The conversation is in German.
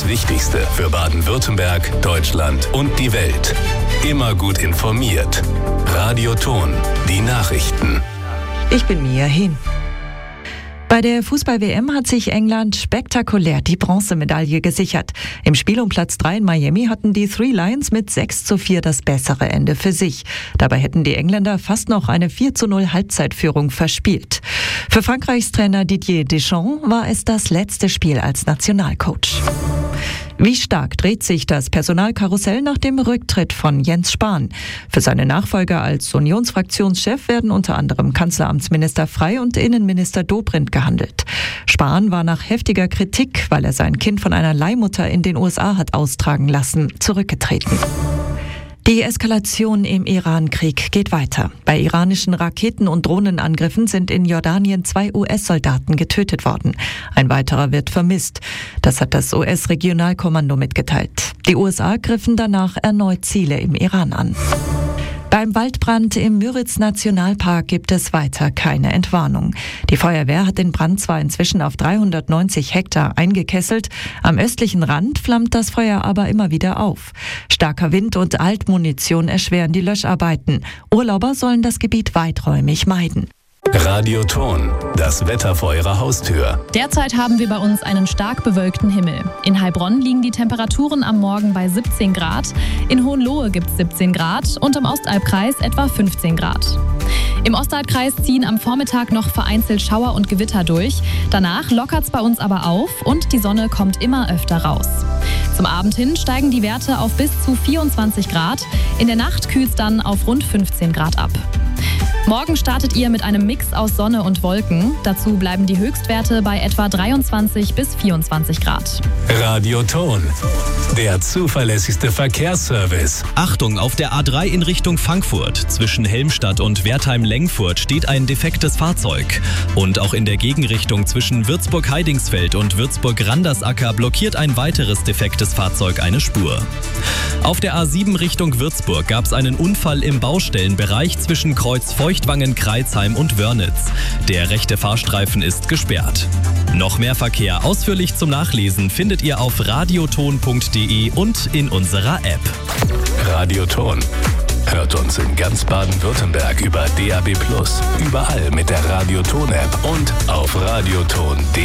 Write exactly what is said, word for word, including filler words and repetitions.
Das Wichtigste für Baden-Württemberg, Deutschland und die Welt. Immer gut informiert. Radio Ton, die Nachrichten. Ich bin Mia Hin. Bei der Fußball-W M hat sich England spektakulär die Bronzemedaille gesichert. Im Spiel um Platz drei in Miami hatten die Three Lions mit sechs zu vier das bessere Ende für sich. Dabei hätten die Engländer fast noch eine vier zu null Halbzeitführung verspielt. Für Frankreichs Trainer Didier Deschamps war es das letzte Spiel als Nationalcoach. Wie stark dreht sich das Personalkarussell nach dem Rücktritt von Jens Spahn? Für seine Nachfolger als Unionsfraktionschef werden unter anderem Kanzleramtsminister Frey und Innenminister Dobrindt gehandelt. Spahn war nach heftiger Kritik, weil er sein Kind von einer Leihmutter in den U S A hat austragen lassen, zurückgetreten. Die Eskalation im Iran-Krieg geht weiter. Bei iranischen Raketen- und Drohnenangriffen sind in Jordanien zwei U S-Soldaten getötet worden. Ein weiterer wird vermisst. Das hat das U S-Regionalkommando mitgeteilt. Die U S A griffen danach erneut Ziele im Iran an. Beim Waldbrand im Müritz-Nationalpark gibt es weiter keine Entwarnung. Die Feuerwehr hat den Brand zwar inzwischen auf dreihundertneunzig Hektar eingekesselt, am östlichen Rand flammt das Feuer aber immer wieder auf. Starker Wind und Altmunition erschweren die Löscharbeiten. Urlauber sollen das Gebiet weiträumig meiden. Radio Ton, das Wetter vor Ihrer Haustür. Derzeit haben wir bei uns einen stark bewölkten Himmel. In Heilbronn liegen die Temperaturen am Morgen bei siebzehn Grad, in Hohenlohe gibt es siebzehn Grad und im Ostalbkreis etwa fünfzehn Grad. Im Ostalbkreis ziehen am Vormittag noch vereinzelt Schauer und Gewitter durch. Danach lockert es bei uns aber auf und die Sonne kommt immer öfter raus. Zum Abend hin steigen die Werte auf bis zu vierundzwanzig Grad. In der Nacht kühlt es dann auf rund fünfzehn Grad ab. Morgen startet ihr mit einem Mix aus Sonne und Wolken. Dazu bleiben die Höchstwerte bei etwa dreiundzwanzig bis vierundzwanzig Grad. Radio Ton, der zuverlässigste Verkehrsservice. Achtung, auf der A drei in Richtung Frankfurt. Zwischen Helmstadt und Wertheim-Lengfurt steht ein defektes Fahrzeug. Und auch in der Gegenrichtung zwischen Würzburg-Heidingsfeld und Würzburg-Randersacker blockiert ein weiteres defektes Fahrzeug eine Spur. Auf der A sieben Richtung Würzburg gab es einen Unfall im Baustellenbereich zwischen Kreuz Feuchtwangen, Kreilsheim und Wörnitz. Der rechte Fahrstreifen ist gesperrt. Noch mehr Verkehr ausführlich zum Nachlesen findet ihr auf radioton punkt de und in unserer App. Radio Ton. Hört uns in ganz Baden-Württemberg über D A B plus, überall mit der Radio Ton App und auf radioton punkt de.